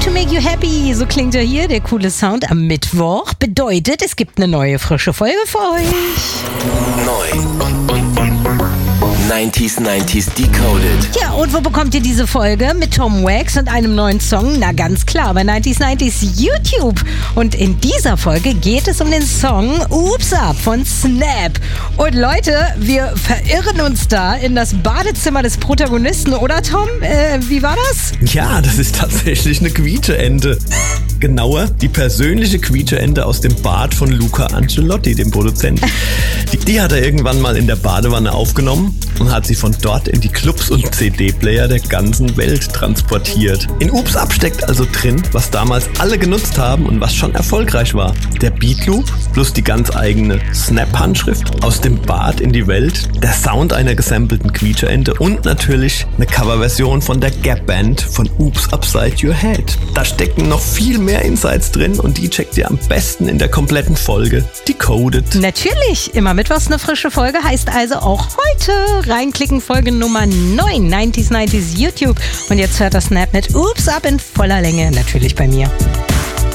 to make you happy. So klingt ja hier der coole Sound am Mittwoch. Bedeutet, es gibt eine neue, frische Folge für euch. Neu und 90s Decoded. Ja, und wo bekommt ihr diese Folge? Mit Tom Wax und einem neuen Song? Na ganz klar, bei 90s YouTube. Und in dieser Folge geht es um den Song Oops Up von Snap. Und Leute, wir verirren uns da in das Badezimmer des Protagonisten, oder Tom? Wie war das? Ja, das ist tatsächlich eine Quietscheente. Genauer, die persönliche Quietscheente aus dem Bad von Luca Ancelotti, dem Produzenten. Die hat er irgendwann mal in der Badewanne aufgenommen und hat sie von dort in die Clubs und CD-Player der ganzen Welt transportiert. In Oops Up steckt also drin, was damals alle genutzt haben und was schon erfolgreich war. Der Beatloop plus die ganz eigene Snap-Handschrift aus dem Bad in die Welt, der Sound einer gesampelten Quietscheente und natürlich eine Coverversion von der Gap-Band von Oops Upside Your Head. Da stecken noch viel mehr Insights drin und die checkt ihr am besten in der kompletten Folge Decoded. Natürlich, immer mittwochs eine frische Folge, heißt also auch heute reinklicken, Folge Nummer 9, 90s YouTube. Und jetzt hört das Snap mit Oops Up in voller Länge, natürlich bei mir.